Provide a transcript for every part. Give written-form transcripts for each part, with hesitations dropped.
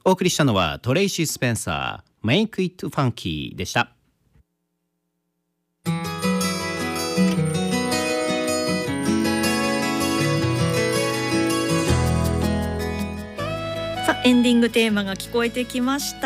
お送りしたのはトレイシー・スペンサー Make It Funky でした。 さあエンディングテーマが聞こえてきました。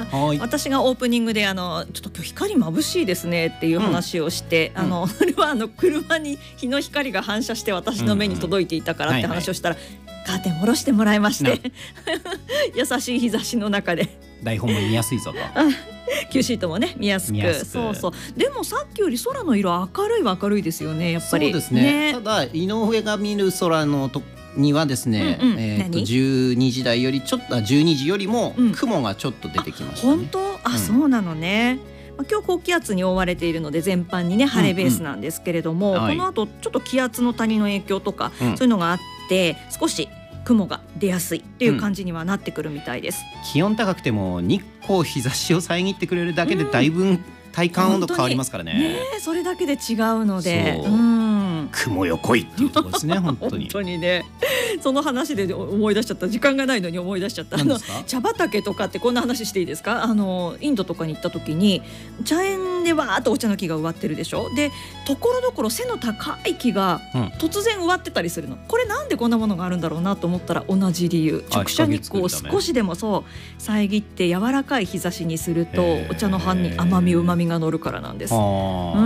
私がオープニングでちょっと今日光眩しいですねっていう話をして、それは車に日の光が反射して私の目に届いていたからって話をしたら、カーテン下ろしてもらいまして優しい日差しの中で台本も見やすいぞと Q シートもね見やすく、そうそう。でもさっきより空の色明るいは明るいですよね、やっぱり。 そうですね。ただ井上が見る空のにはですね、12時台よりちょっと12時よりも雲がちょっと出てきましたね。 本当？そうなのね。今日高気圧に覆われているので全般にね晴れベースなんですけれども、この後ちょっと気圧の谷の影響とか、そういうのがあって少し雲が出やすいっていう感じにはなってくるみたいです。 気温高くても日光日差しを遮ってくれるだけでだいぶ体感温度変わりますからね。 それだけで違うので、 雲よ来いっていうところですね本当に。 本当にね。その話で思い出しちゃった。時間がないのに思い出しちゃった。茶畑とかってこんな話していいですか？インドとかに行った時に茶園でわーっとお茶の木が植わってるでしょ。でところどころ背の高い木が突然植わってたりするの。これなんでこんなものがあるんだろうなと思ったら同じ理由。直射日光を少しでも遮って柔らかい日差しにするとお茶の葉に甘みうまみが乗るからなんです。 なる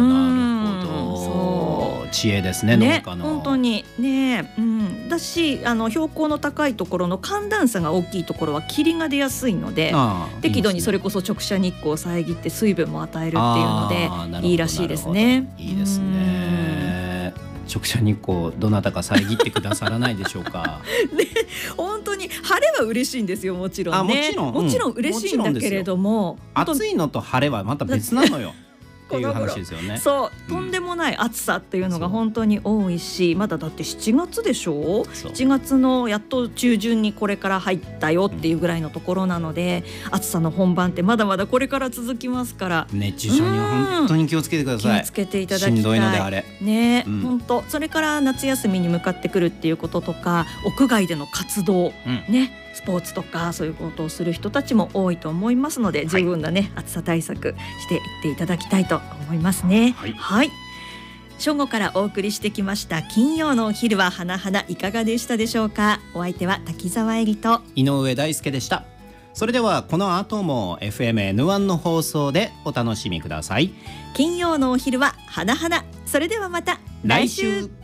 ほど。知恵ですね、農家の。 本当にね、だし標高の高いところの寒暖差が大きいところは霧が出やすいので、適度にそれこそ直射日光を遮って水分も与えるっていうのでいいらしいですね。 いいですね。直射日光どなたか遮ってくださらないでしょうか。 ね、本当に晴れは嬉しいんですよ、もちろんね。もちろん嬉しいんだけれども、 暑いのと晴れはまた別なのよ。っていう話ですよね。 そう、とんでもない暑さっていうのが本当に多いし、まだだって7月でしょ。7月のやっと中旬にこれから入ったよっていうぐらいのところなので、暑さの本番ってまだまだこれから続きますから、 熱中症には本当に気をつけてください。 気をつけていただきたい。 しんどいのであれね、本当。それから夏休みに向かってくるっていうこととか、屋外での活動、ね、スポーツとかそういうことをする人たちも多いと思いますので、十分なね、暑さ対策していっていただきたいと思いますね。はい。正午からお送りしてきました金曜のお昼は花々、いかがでしたでしょうか。お相手は滝沢恵里と井上大輔でした。それではこの後も FM-N1 の放送でお楽しみください。 金曜のお昼は花々。それではまた来週。